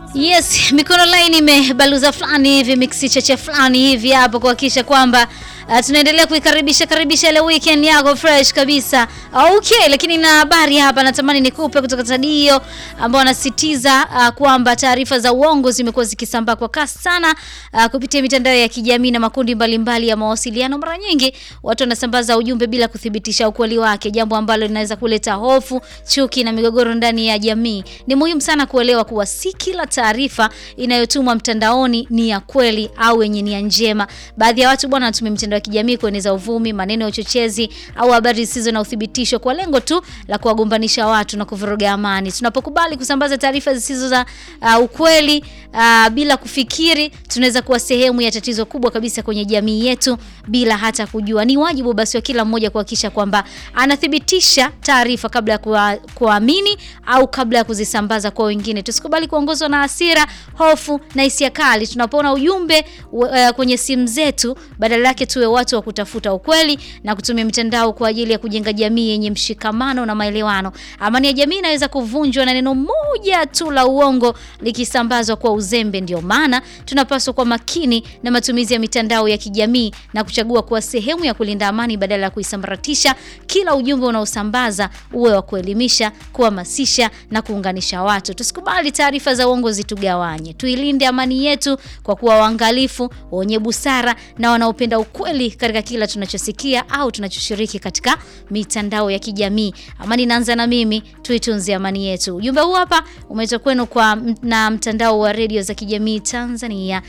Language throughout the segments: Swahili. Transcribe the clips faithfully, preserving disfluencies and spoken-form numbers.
Yes, mikono line imebaluza fulani hivi, mixi chache fulani hivi hapo kuhakikisha kwamba uh, tunaendelea kuikaribisha karibisha ile weekend yako fresh kabisa. Okay, lakini na habari hapa natamani nikupe kutoka Tadio ambao anasitiza uh, kwamba taarifa za uongo zimekuwa zikisambaa kwa kasi sana uh, kupitia mitandao ya kijamii na makundi mbalimbali ya mawasiliano. Mara nyingi watu wanasambaza ujumbe bila kuthibitisha ukweli wake, jambo ambalo linaweza kuleta hofu, chuki na migogoro ndani ya jamii. Ni muhimu sana kuelewa kuwa si kila taarifa inayotumwa mtandaoni ni ya kweli au yenye nia njema. Baadhi ya watu bwana wanatumia mitandao ya kijamii kueneza uvumi, maneno ya uchochezi au habari zisizo na uthibitisho kwa lengo tu la kuwagombanisha watu na kuvuruga amani. Tunapokubali kusambaza taarifa zisizo za uh, ukweli uh, bila kufikiri, tunaweza kuwa sehemu ya tatizo kubwa kabisa kwenye jamii yetu bila hata kujua. Ni wajibu basi wa kila mmoja kuhakikisha kwamba anathibitisha taarifa kabla ya kuamini au kabla ya kuzisambaza kwa wengine. Tusikubali kuongozwa na hasira, hofu na hisia kali tunapoona ujumbe uh, kwenye simu zetu. Badala yake tuwe watu wa kutafuta ukweli na kutumia mitandao kwa ajili ya kujenga jamii yenye mshikamano na maelewano. Amani ya jamii inaweza kuvunjwa na neno moja tu la uongo likisambazwa kwa uzembe. Ndio maana tunapaswa kuwa makini na matumizi ya mitandao ya kijamii na kuchagua kuwa sehemu ya kulinda amani badala ya kuisambaratisha. Kila ujumbe unaosambaza uwe wa kuelimisha, kuhamasisha na kuunganisha watu. Tusikubali taarifa za uongo zitugawanye. Tuilinde amani yetu kwa kuwa waangalifu, wenye busara na wanaopenda ukweli katika kila tunachosikia au tunachoshiriki katika mitandao ya kijamii. Amani inaanza na mimi, tuitunze amani yetu. Ujumbe huu hapa umetoka kwenu kwa na mtandao wa radio za kijamii Tanzania,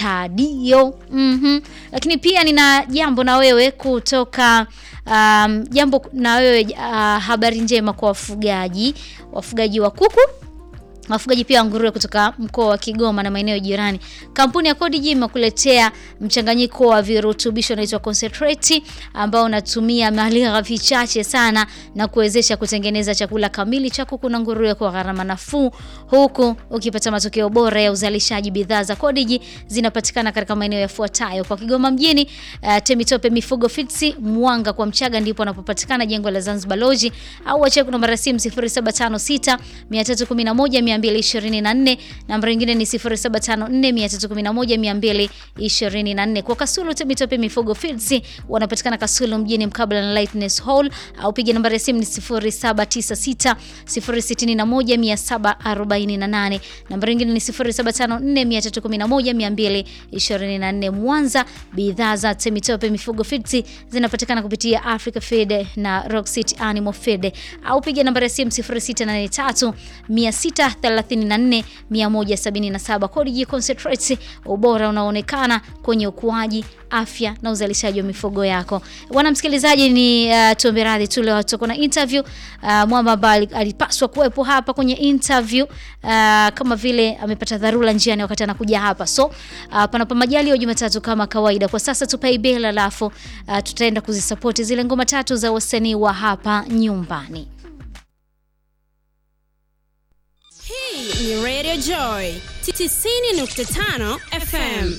Tadio. Mhm. Lakini pia nina jambo na wewe kutoka um, jambo na wewe uh, habari njema kwa wafugaji, wafugaji wa kuku. Wafugaji pia nguruwe kutoka mkoa wa Kigoma na maeneo jirani. Kampuni ya Codigi imekuletea mchanganyiko wa virutubisho unaitwa concentrate ambao unatumia malighafi chache sana na kuwezesha kutengeneza chakula kamili cha kuku na nguruwe kwa gharama nafuu, huku ukipata matokeo bora ya uzalishaji. Bidhaa za Codigi zinapatikana katika maeneo yafuatayo: kwa Kigoma mjini, uh, Temitope Mifugo Fitsi, Mwanga kwa Mchaga ndipo wanapopatikana, jengo la Zanzibar Lodge, au wache kuna namba simu sifuri saba tano sita tatu one moja mia mbili ishirini na nne. Namba nyingine ni sifuri saba tano nne tatu one moja mia mbili ishirini na nne. Kwa Kasulu Temitope Mifugo Fields wanapatikana Kasulu mjini mkabala na Lightness Hall, au piga namba ya simu ni sifuri saba tisa sita sifuri sita moja mia saba arobaini na nane. Namba nyingine ni sifuri saba tano nne tatu one moja mia mbili ishirini na nne. Mwanza, bidhaa za Temitope Mifugo Fields zinapatikana kupitia Africa Feed na Rock City Animal Feed, au piga namba ya simu sifuri sita nane tatu sita thelathini na nne mia moja sabini na saba. Codigi Concentrates, ubora unaonekana kwenye ukuaji, afya na uzalishaji wa mifugo yako. Wana msikilizaji, ni uh, tuombe radhi tu leo tuko na interview. Uh, Mwamba Bali alipaswa kuwepo hapa kwenye interview uh, kama vile amepata dharura njiani wakati anakuja hapa. So uh, panapo majali ya Jumatatu kama kawaida. Kwa sasa tupai bela, alafu uh, tutaenda kuzisupport zile ngoma tatu za wasanii wa hapa nyumbani. Hii ni Radio Joy tisini nukta tano F M.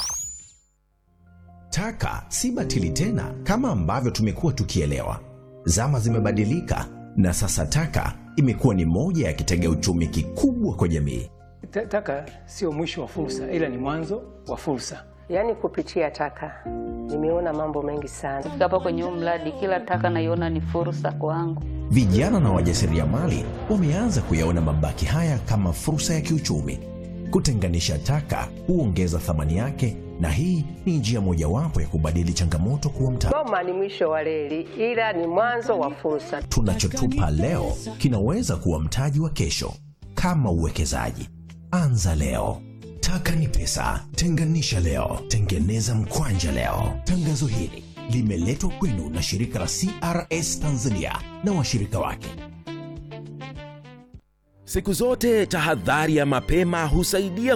Taka si batili tena kama ambavyo tumekuwa tukielewa. Zama zimebadilika na sasa taka imekuwa ni moja ya kitega uchumi kikubwa kwa jamii. Taka sio mwisho wa fursa, ila ni mwanzo wa fursa. Yaani kupitia taka nimeona mambo mengi sana. Kufika hapa kwenye mradi, kila taka naiona ni fursa kwangu. Vijana na wajasiriamali wameanza kuyaona mabaki haya kama fursa ya kiuchumi. Kutenganisha taka huongeza thamani yake, na hii ni njia mojawapo ya kubadili changamoto kuwa mtaji. Goma ni mwisho wa reli, ila ni mwanzo wa fursa. Tunachotupa leo kinaweza kuwa mtaji wa kesho. Kama uwekezaji, anza leo. Taka ni pesa, tenganisha leo, tengeneza mkwanja leo. Tangazo hili limeletwa kwenu na shirika la C R S Tanzania na washirika wake. Siku zote tahadhari ya mapema husaidia